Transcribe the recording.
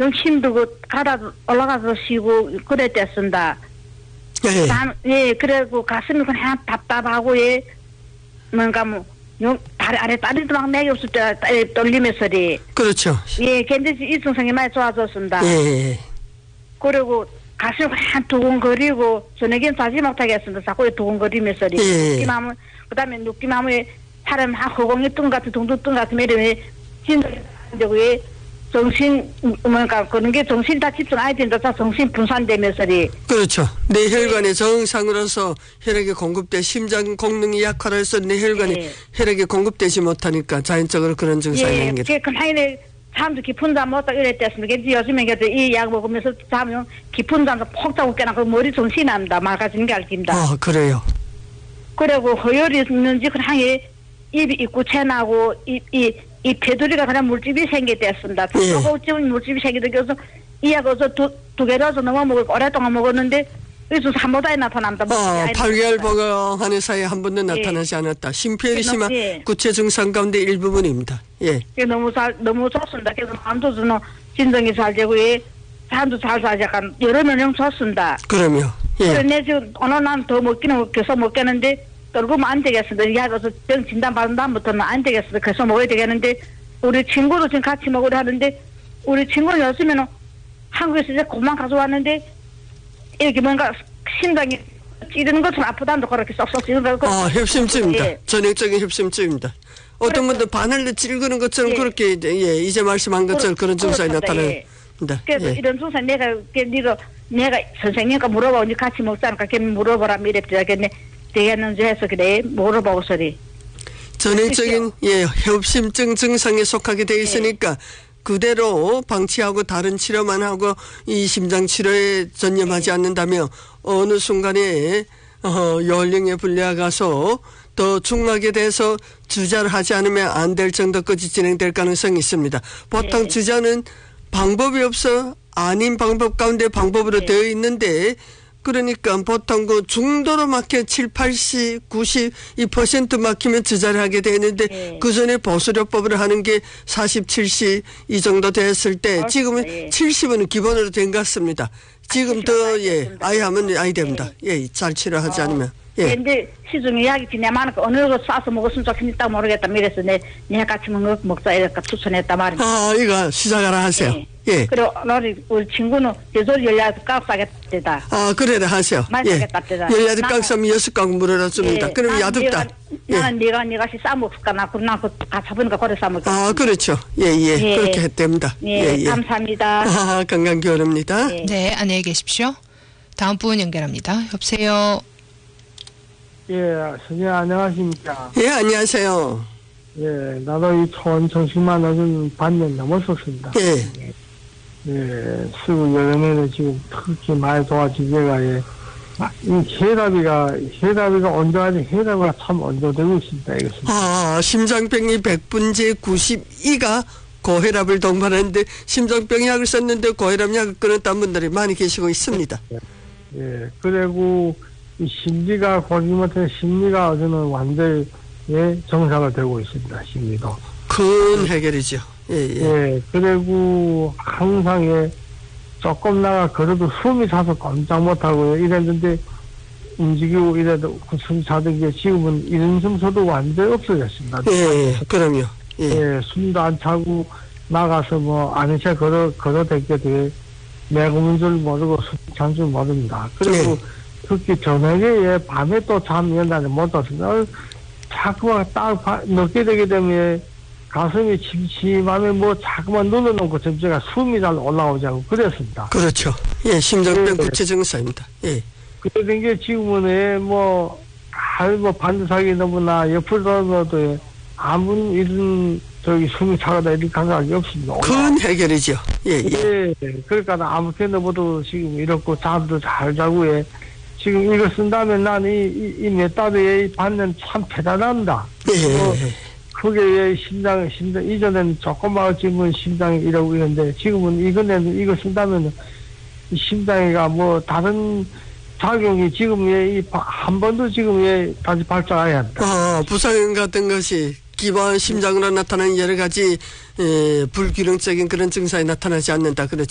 좀 힘들고 가다 올라가서 쉬고 그랬댔습니다. 예. 예, 그래고 가슴이 그냥 답답하고 예, 뭔가 뭐 다리 아래 다리도 막 내게 없을 때 떨리면서리. 그렇죠. 예, 견디지 이 증상이 많이 좋아졌습니다. 예. 그리고 가슴이 그냥 두근거리고 저녁엔 자지 못하겠습니다. 자꾸 두근거리면서리. 예. 느낌하면 그다음에 느낌하면 사람 한 허공에 뜬 같은 둥둥 뜬 같은 이러면 진짜 왜 정신 뭔가 그런 게 정신 다 집중 안 된다. 정신 분산되면서리. 그렇죠. 뇌혈관이 정상으로서 혈액이 공급돼 심장功능이 약화해서 뇌혈관이 예. 혈액이 공급되지 못하니까 자연적으로 그런 증상이 예, 생기죠. 그 한에 잠도 깊은 잠 못자 이랬댔습니다. 요즘에 이 약 먹으면서 자면 깊은 잠도 폭 자고 깨나 그 머리 정신이 납니다. 맑아지는 게 알깁니다. 아, 그래요. 그리고 허혈이 있는지 그 향에 입이 입구채나고 이 배두리가 그냥 물집이 생겼댔습니다. 조금 물집이 생기도 그래서 이 약을 두 개라서 너무 먹고 오랫동안 먹었는데 그래서 한 번도 안 나타납니다. 8개월 보고하는 사이에 한 번도 나타나지 않았다. 심폐혈이 심한 구체 증상 가운데 일부분입니다. 예. 너무 좋습니다. 그래서 마음도 저는 진정이 잘 되고 잠도 잘 자고 약간 여러 면역 좋습니다. 그럼요. 예. 그래 내 지금 오늘 난 더 먹기는 계속 먹겠는데 떨구면 안 되겠습니다. 약에서 진단 받은 다음부터는 안 되겠습니다. 계속 먹어야 되겠는데 우리 친구도 지금 같이 먹으려 하는데 우리 친구는 요즘에는 한국에서 이제 그만 가져왔는데 이렇게 뭔가 심장이 찌르는 것처럼 아프다는데 그렇게 쏙쏙 찌르는 거. 협심증입니다. 예. 전형적인 협심증입니다. 어떤 분들 바늘로 찌르는 것처럼 예. 그렇게 이제 말씀한 것처럼 그런 증상이 나타납니다. 그래서 예. 이런 증상 내가 선생님과 물어보고 이제 같이 먹자니까 걔 물어보라 이랬더니 되겠는지 해서 그래 물어보고 소리. 전형적인 협심증 증상에 속하게 돼 있으니까 그대로 방치하고 다른 치료만 하고 이 심장 치료에 전념하지 않는다면 어느 순간에 요원령에 불려가서 더 중하게 돼서 주자를 하지 않으면 안 될 정도까지 진행될 가능성이 있습니다. 보통 주자는 방법이 없어 아닌 방법 가운데 방법으로 되어 있는데 그러니까 보통 그 중도로 막혀 7, 80, 92% 막히면 주자를 하게 되는데 그 전에 보수료법을 하는 게 40, 70 이 정도 됐을 때 지금은 70은 기본으로 된 것 같습니다. 지금 더 아예 하면 아이 됩니다. 잘 치료하지 않으면. 근데 시중에 약이 진짜 많으니까 어느 거 싸서 먹었으면 좋겠다 모르겠다. 이래서 내가 같이 먹자 이렇게 추천했단 말입니다. 이거 시작하라 하세요. 예. 그리고 우리 친구는 제대로 열려서 깍싸겠다. 그래라 하세요. 열려서 깍싸면 6각 물어라 줍니다. 그럼 야둡다. 나는 네가 싸먹을까? 나 가사보니까 그래 싸먹을까? 그렇죠. 그렇게 했답니다. 감사합니다. 건강 기원합니다. 네, 안녕히 계십시오. 다음 분 연결합니다. 여보세요. 선생님 안녕하십니까? 안녕하세요. 나도 이 초원정신만 얻은 반년 넘었었습니다. 수고 여름에는 지금 특히 많이 도와주제가 이 혈압이가 온도하니 혈압이 참 온도되고 있습니다. 이것은. 심장병이 100분째 92가 고혈압을 동반하는데 심장병 약을 썼는데 고혈압 약을 끊었다는 분들이 많이 계시고 있습니다. 그리고 이 심리가 거짓말하는 심리가 저는 완전히 정상화 되고 있습니다. 심리도 큰 해결이죠. 그리고 항상 조금 나가 걸어도 숨이 차서 꼼짝 못하고 이랬는데 움직이고 이래도 그 숨 차던 게 지금은 이런 숨소도 완전히 없어졌습니다. 그럼요. 숨도 안 차고 나가서 뭐 아는 체 걸어댈 게 매고는 줄 모르고 숨 찬 줄 모릅니다. 그리고 특히 저녁에 밤에 또 잠이 연다는 못 왔습니다. 자꾸만 딱 늦게 되게 되면 가슴이 침침하면 뭐 자꾸만 눌러놓고 점차가 숨이 잘 올라오지 않고 그랬습니다. 그렇죠. 심장병 구체 증상입니다. 그런 게 지금은 뭐 반드시 너무나 옆으로 도 아무 이런 숨이 차가다 이런 감각이 없습니다. 큰 해결이죠. 그러니까 아무 때나보다 지금 이렇고 잠도 잘 자고 지금 이거 쓴다면 나는 이 몇 달에 받는 참 대단합니다. 그게 심장, 이전에는 조그마한 지금은 심장이 이러고 있는데 지금은 이거 쓴다면 심장이가 뭐 다른 작용이 지금 한 번도 지금 다시 발작해야 합니다. 부상 같은 것이 기본 심장으로 나타나는 여러 가지 불균형적인 그런 증상이 나타나지 않는다. 그렇죠.